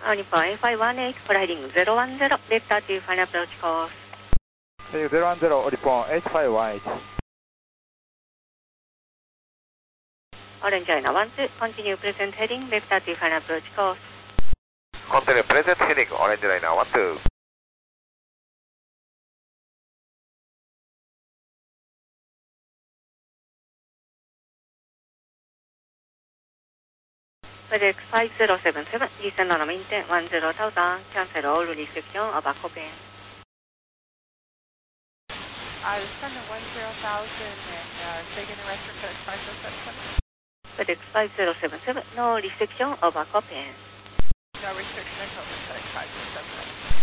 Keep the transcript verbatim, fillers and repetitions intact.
Uh, Nippon A five one eight, for heading zero one zero, vector to final approach course. Heading zero one zero, Nippon H five one eight. Orange China one two, continue present heading, vector to final approach course. Continue present heading, Orange Line one two. FedEx five zero seven seven, descend on maintain one zero thousand, cancel all reception of Copen. I was sending one zero thousand and uh, taking the rest for FedEx five zero seven seven. FedEx five zero seven seven, no reception of Copen. No restriction, I told FedEx five zero seven seven.